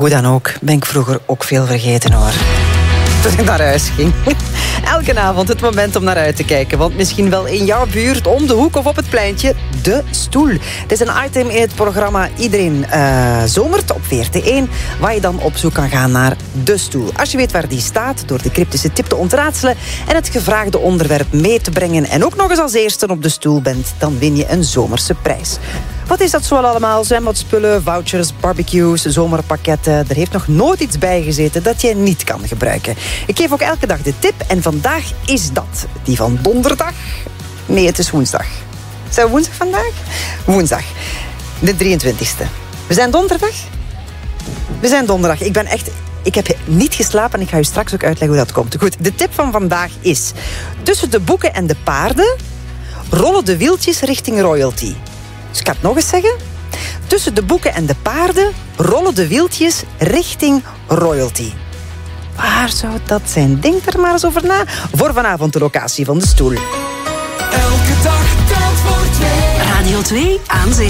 hoe dan ook, ben ik vroeger ook veel vergeten, hoor. Toen ik naar huis ging. Elke avond het moment om naar uit te kijken. Want misschien wel in jouw buurt, om de hoek of op het pleintje, De Stoel. Het is een item in het programma Iedereen Zomert op VRT1, waar je dan op zoek kan gaan naar De Stoel. Als je weet waar die staat, door de cryptische tip te ontraadselen en het gevraagde onderwerp mee te brengen en ook nog eens als eerste op de stoel bent, dan win je een zomerse prijs. Wat is dat zoal allemaal? Zwembadspullen, vouchers, barbecues, zomerpakketten. Er heeft nog nooit iets bij gezeten dat je niet kan gebruiken. Ik geef ook elke dag de tip en vandaag is dat. Die van donderdag? Nee, het is woensdag. Zijn we woensdag vandaag? Woensdag. De 23e. We zijn donderdag? We zijn donderdag. Ik heb niet geslapen en ik ga u straks ook uitleggen hoe dat komt. Goed, de tip van vandaag is: tussen de boeken en de paarden rollen de wieltjes richting royalty. Dus ik ga het nog eens zeggen. Tussen de boeken en de paarden rollen de wieltjes richting royalty. Waar zou dat zijn? Denk er maar eens over na. Voor vanavond de locatie van De Stoel. Elke dag telt voor twee. Radio 2 aan zee.